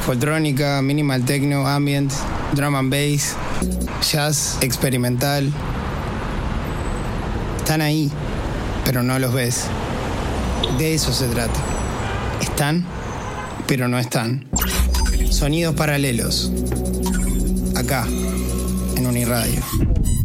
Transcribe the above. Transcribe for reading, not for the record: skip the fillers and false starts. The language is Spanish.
Foltrónica, minimal techno, ambient, drum and bass, jazz, experimental. Están ahí, pero no los ves. De eso se trata. Están, pero no están. Sonidos paralelos. Acá, en Uniradio.